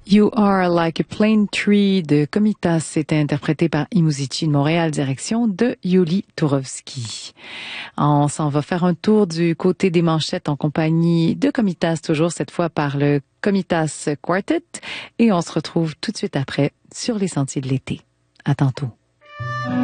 You Are Like a Plane Tree de Komitas, c'était interprété par Imuzici de Montréal, direction de Yuli Turovsky. On s'en va faire un tour du côté des manchettes en compagnie de Komitas, toujours cette fois par le Komitas Quartet, et on se retrouve tout de suite après sur les sentiers de l'été. À tantôt.